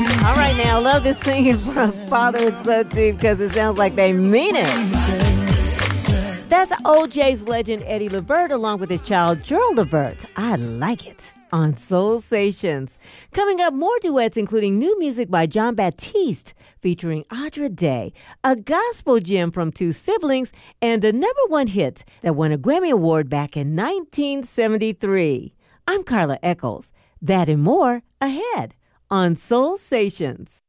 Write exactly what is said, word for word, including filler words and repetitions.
All right, now, I love this singing from father and son team because it sounds like they mean it. That's O J's legend Eddie Levert along with his child Gerald Levert. I like it. On Soul Stations. Coming up, more duets including new music by John Baptiste featuring Audra Day, a gospel gem from two siblings, and a number one hit that won a Grammy Award back in nineteen seventy-three. I'm Carla Eccles. That and more ahead on Soul Stations.